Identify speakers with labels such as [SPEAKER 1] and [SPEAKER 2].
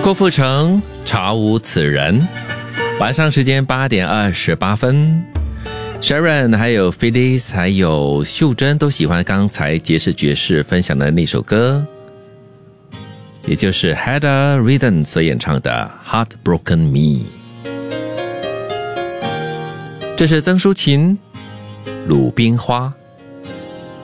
[SPEAKER 1] 郭富城，查无此人。晚上时间8点28分。Sharon 还有 Phyllis 还有秀珍都喜欢刚才杰士爵士分享的那首歌，也就是 Heather Redden 所演唱的 Heartbroken Me。 这是曾淑琴，鲁冰花。